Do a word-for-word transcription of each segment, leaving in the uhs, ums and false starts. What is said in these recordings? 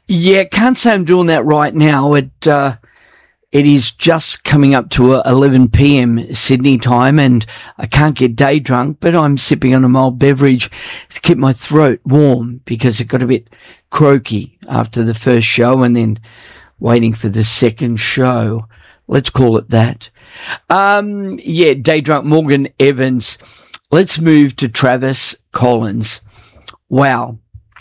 Yeah, can't say I'm doing that right now. It uh, it is just coming up to eleven p.m. Sydney time, and I can't get day drunk, but I'm sipping on a mild beverage to keep my throat warm because it got a bit croaky after the first show and then waiting for the second show. Let's call it that. Um, yeah, day drunk Morgan Evans. Let's move to Travis Collins. Wow.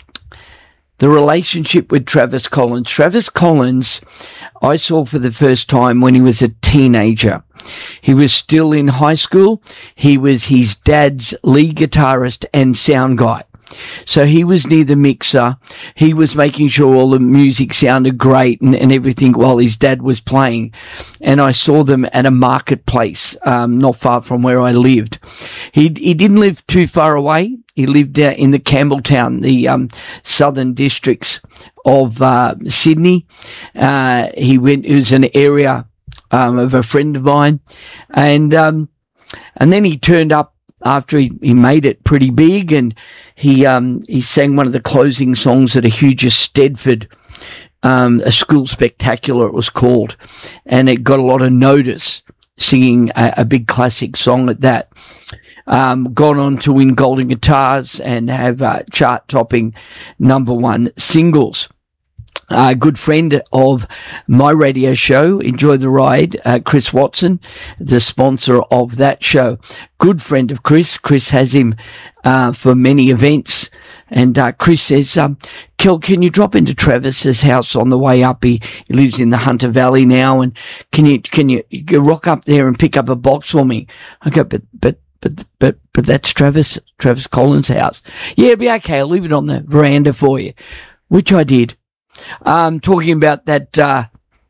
The relationship with Travis Collins. Travis Collins, I saw for the first time when he was a teenager. He was still in high school. He was his dad's lead guitarist and sound guy. So he was near the mixer. He was making sure all the music sounded great and, and everything while his dad was playing. And I saw them at a marketplace, um, not far from where I lived. He, he didn't live too far away. He lived uh, in the Campbelltown, the um, southern districts of uh, Sydney. Uh, he went, it was an area um, of a friend of mine. And, um, and then he turned up after he, he made it pretty big, and he um he sang one of the closing songs at a huge Stedford, um, a school spectacular it was called, and it got a lot of notice singing a, a big classic song at that. Um, gone on to win Golden Guitars and have uh, chart-topping number one singles. A uh, good friend of my radio show, Enjoy the Ride, uh, Chris Watson, the sponsor of that show. Good friend of Chris. Chris has him uh, for many events. And uh, Chris says, um, Kel, can you drop into Travis's house on the way up? He, he lives in the Hunter Valley now. And can you can you, you can rock up there and pick up a box for me? I go, but, but, but, but, but that's Travis, Travis Collins' house. Yeah, it'll be okay. I'll leave it on the veranda for you, which I did. Um, talking about that, uh,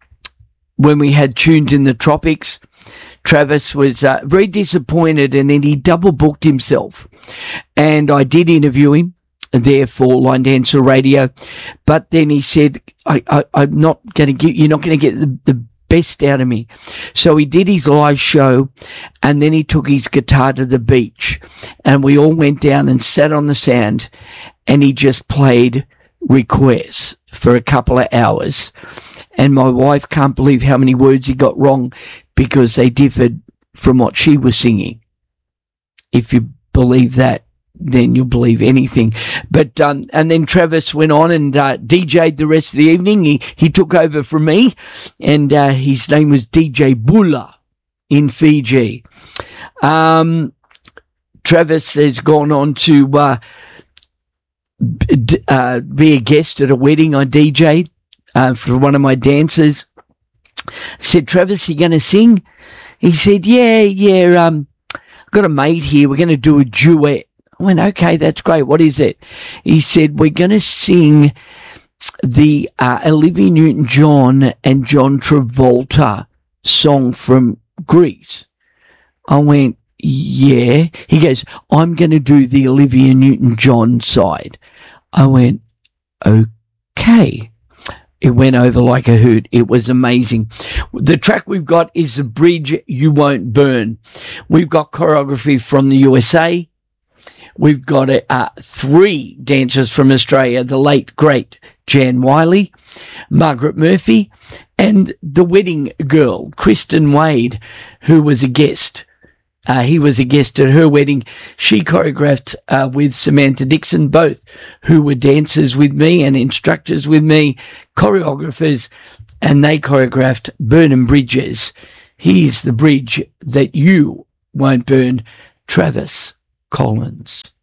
when we had Tunes in the Tropics, Travis was uh, very disappointed, and then he double booked himself. And I did interview him there for Line Dancer Radio, but then he said, I, I, I'm not going to get, you're not going to get the, the best out of me. So he did his live show, and then he took his guitar to the beach, and we all went down and sat on the sand, and he just played requests for a couple of hours. And my wife can't believe how many words he got wrong because they differed from what she was singing. If you believe that, then you'll believe anything. But um, and then Travis went on and uh, D J'd the rest of the evening. He he took over from me, and uh, his name was D J Bula in Fiji. Um, Travis has gone on to uh, uh, be a guest at a wedding I D J'd uh, for one of my dancers. I said, Travis, you going to sing? He said, yeah, yeah, um, I've got a mate here. We're going to do a duet. I went, okay, that's great. What is it? He said, we're going to sing the uh, Olivia Newton-John and John Travolta song from Grease. I went, yeah. He goes, I'm going to do the Olivia Newton-John side. I went, okay. It went over like a hoot. It was amazing. The track we've got is The Bridge You Won't Burn. We've got choreography from the U S A. We've got uh, three dancers from Australia, the late, great Jan Wiley, Margaret Murphy, and the wedding girl, Kristen Wade, who was a guest. Uh, he was a guest at her wedding. She choreographed uh, with Samantha Dixon, both who were dancers with me and instructors with me, choreographers, and they choreographed Burning Bridges. Here's The Bridge That You Won't Burn, Travis Collins.